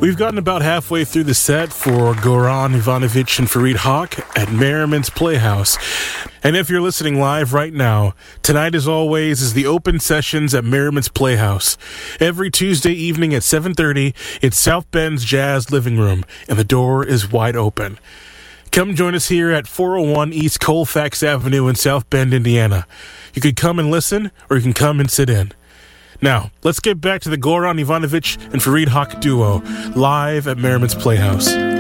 We've gotten about halfway through the set for Goran Ivanovic and Fareed Haq at Merriman's Playhouse. And if you're listening live right now, tonight, as always, is the open sessions at Merriman's Playhouse. Every Tuesday evening at 7:30, it's South Bend's Jazz Living Room, and the door is wide open. Come join us here at 401 East Colfax Avenue in South Bend, Indiana. You could come and listen, or you can come and sit in. Now, let's get back to the Goran Ivanovic and Fareed Haq duo, live at Merriman's Playhouse.